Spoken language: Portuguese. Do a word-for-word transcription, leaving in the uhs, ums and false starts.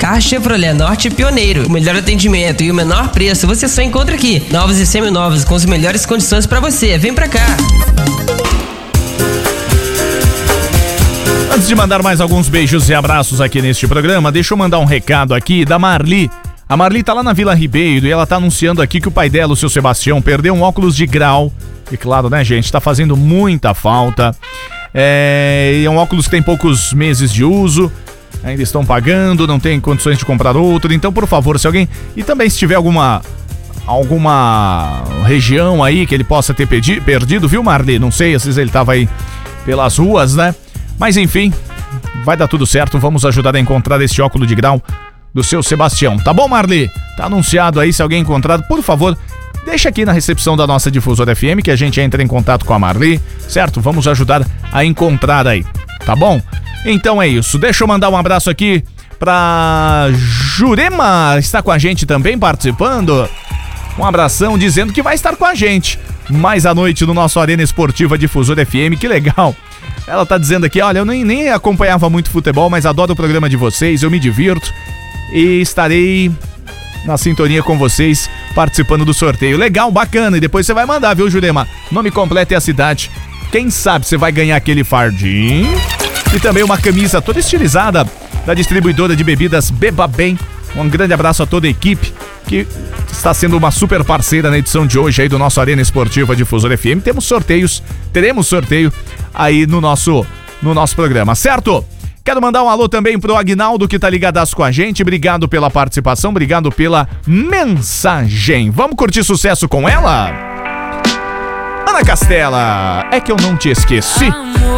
carro Chevrolet Norte pioneiro. O melhor atendimento e o menor preço você só encontra aqui. Novos e seminovos com as melhores condições pra você. Vem pra cá. Antes de mandar mais alguns beijos e abraços aqui neste programa, deixa eu mandar um recado aqui da Marli. A Marli tá lá na Vila Ribeiro e ela tá anunciando aqui que o pai dela, o seu Sebastião, perdeu um óculos de grau. E claro, né, gente, tá fazendo muita falta. É, é um óculos que tem poucos meses de uso. Ainda estão pagando, não tem condições de comprar outro. Então, por favor, se alguém... E também se tiver alguma... Alguma região aí que ele possa ter pedi... perdido, viu, Marli? Não sei, às vezes ele tava aí pelas ruas, né? Mas enfim, vai dar tudo certo. Vamos ajudar a encontrar esse óculos de grau do seu Sebastião. Tá bom, Marli? Tá anunciado aí, se alguém encontrar, por favor, deixa aqui na recepção da nossa Difusora F M que a gente entra em contato com a Marli, certo? Vamos ajudar a encontrar aí, tá bom? Então é isso. Deixa eu mandar um abraço aqui pra Jurema, está com a gente também participando. Um abração dizendo que vai estar com a gente mais à noite no nosso Arena Esportiva Difusora F M. Que legal. Ela tá dizendo aqui, olha, eu nem, nem acompanhava muito futebol, mas adoro o programa de vocês, eu me divirto e estarei na sintonia com vocês participando do sorteio. Legal, bacana, e depois você vai mandar, viu, Jurema? Nome completo e a cidade. Quem sabe você vai ganhar aquele fardinho e também uma camisa toda estilizada da distribuidora de bebidas Beba Bem. Um grande abraço a toda a equipe que está sendo uma super parceira na edição de hoje aí do nosso Arena Esportiva Difusora F M. Temos sorteios, teremos sorteio aí no nosso, no nosso programa, certo? Quero mandar um alô também pro Aguinaldo que tá ligadaço com a gente. Obrigado pela participação, obrigado pela mensagem. Vamos curtir sucesso com ela? Ana Castela, é que eu não te esqueci.